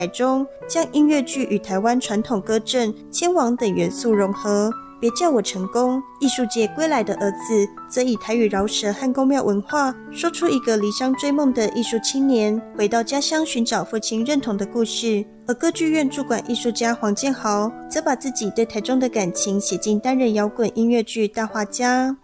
台中，将音乐剧与台湾传统歌阵、千王等元素融合。别叫我成功，艺术界归来的儿子，则以台语饶舌和宫庙文化，说出一个离乡追梦的艺术青年回到家乡寻找父亲认同的故事。而歌剧院驻馆艺术家黄建豪，则把自己对台中的感情写进担任摇滚音乐剧《大画家》。